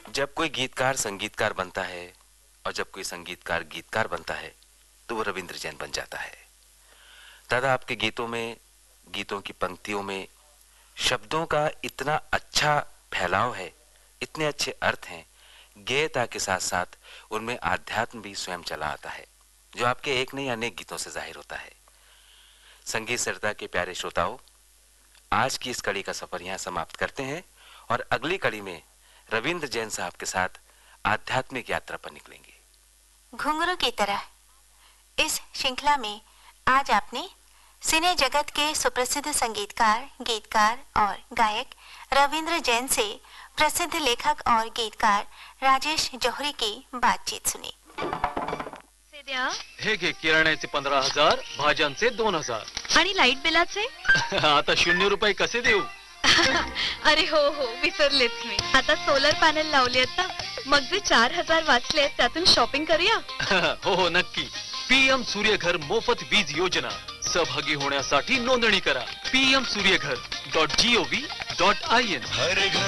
जब कोई गीतकार संगीतकार बनता है और जब कोई संगीतकार गीतकार बनता है तो वो रविंद्र जैन बन जाता है। दादा, आपके गीतों में, गीतों की पंक्तियों में शब्दों का इतना अच्छा फैलाव है, इतने अच्छे अर्थ हैं, गेयता के साथ साथ उनमें आध्यात्म भी स्वयं चला आता है, जो आपके एक नहीं अनेक गीतों से जाहिर होता है। संगीत सरिता के प्यारे श्रोताओं, आज की इस कड़ी का सफर यहाँ समाप्त करते हैं और अगली कड़ी में रविंद्र जैन साहब के साथ आध्यात्मिक यात्रा पर निकलेंगे। घुंघरू की तरह इस श्रृंखला में आज आपने सिने जगत के सुप्रसिद्ध संगीतकार, गीतकार और गायक रविंद्र जैन से प्रसिद्ध लेखक और गीतकार राजेश जौहरी की बातचीत सुनी। हे घे किराण्याचे 15,000, भाज्यांचे 2,000 आणि लाईट बिलाचे आता 0 रुपये कसे देऊ? अरे हो हो, विसरलेच मी. आता सोलर पॅनल लावले आहेत ना, मग जे 4,000 वाचले त्यातून शॉपिंग करूया. हो हो नक्की. पीएम सूर्यघर मोफत वीज योजना सहभागी होण्यासाठी नोंदणी करा. pmsuryaghar.gov.in.